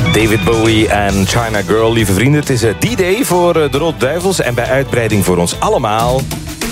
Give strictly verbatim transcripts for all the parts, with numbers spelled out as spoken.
David Bowie en China Girl, lieve vrienden. Het is D-Day voor de Rode Duivels en bij uitbreiding voor ons allemaal.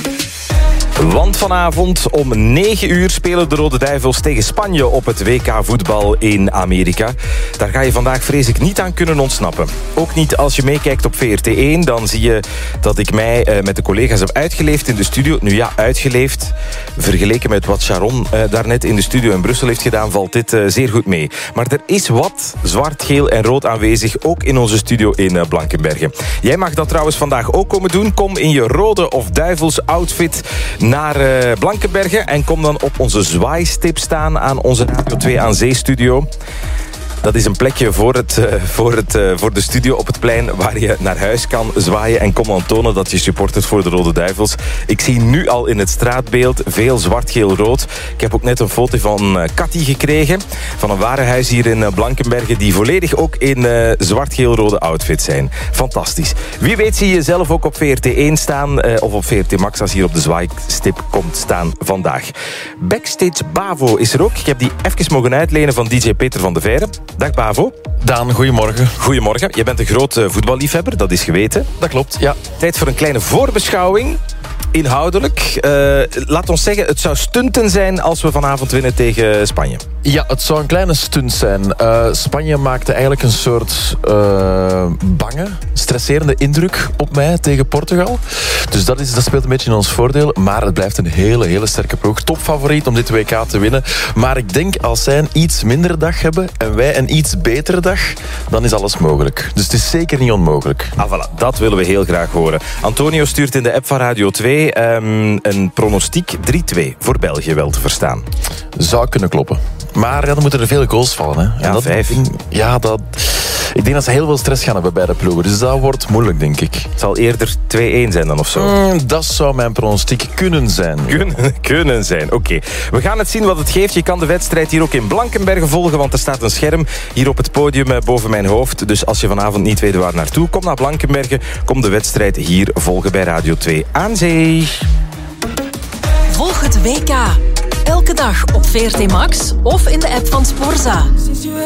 Want vanavond om negen uur spelen de Rode Duivels tegen Spanje op het W K voetbal in Amerika. Daar ga je vandaag vrees ik niet aan kunnen ontsnappen. Ook niet als je meekijkt op V R T één. Dan zie je dat ik mij eh, met de collega's heb uitgeleefd in de studio. Nu ja, uitgeleefd. Vergeleken met wat Sharon eh, daarnet in de studio in Brussel heeft gedaan, valt dit eh, zeer goed mee. Maar er is wat zwart, geel en rood aanwezig, ook in onze studio in eh, Blankenberge. Jij mag dat trouwens vandaag ook komen doen. Kom in je rode of duivels outfit naar uh, Blankenberge en kom dan op onze zwaaistip staan aan onze Radio twee aan Zee studio. Dat is een plekje voor, het, uh, voor, het, uh, voor de studio op het plein waar je naar huis kan zwaaien en kom dan tonen dat je supportert voor de Rode Duivels. Ik zie nu al in het straatbeeld veel zwart, geel, rood. Ik heb ook net een foto van uh, Cathy gekregen, van een warenhuis hier in uh, Blankenberge, die volledig ook in uh, zwart, geel, rode outfit zijn. Fantastisch. Wie weet zie je zelf ook op V R T één staan uh, of op V R T Max als hier op de zwaaistip komt staan vandaag. Backstage Bavo is er ook. Ik heb die even mogen uitlenen van D J Peter van de Veire. Dag Bavo. Daan, goedemorgen. Goedemorgen. Je bent een groot voetballiefhebber, dat is geweten. Dat klopt, ja. Tijd voor een kleine voorbeschouwing. Inhoudelijk. Uh, laat ons zeggen, het zou stunten zijn als we vanavond winnen tegen Spanje. Ja, het zou een kleine stunt zijn. Uh, Spanje maakte eigenlijk een soort uh, bange, stresserende indruk op mij tegen Portugal. Dus dat, is, dat speelt een beetje in ons voordeel. Maar het blijft een hele, hele sterke ploeg. Topfavoriet om dit W K te winnen. Maar ik denk, als zij een iets mindere dag hebben en wij een iets betere dag, dan is alles mogelijk. Dus het is zeker niet onmogelijk. Ah, voilà, dat willen we heel graag horen. Antonio stuurt in de app van Radio twee um, een pronostiek drie twee voor België wel te verstaan. Zou kunnen kloppen. Maar ja, dan moeten er veel goals vallen. Hè. Ja, en dat vijf. Ding, ja, dat... Ik denk dat ze heel veel stress gaan hebben bij de ploegen. Dus dat wordt moeilijk, denk ik. Het zal eerder twee één zijn dan of zo. Mm, dat zou mijn pronostiek kunnen zijn. Kun, kunnen zijn, oké. Okay. We gaan het zien wat het geeft. Je kan de wedstrijd hier ook in Blankenberge volgen, want er staat een scherm hier op het podium boven mijn hoofd. Dus als je vanavond niet weet waar naartoe, kom naar Blankenberge. Kom de wedstrijd hier volgen bij Radio twee aan Zee. Volg het W K. Elke dag op V R T Max of in de app van Sporza.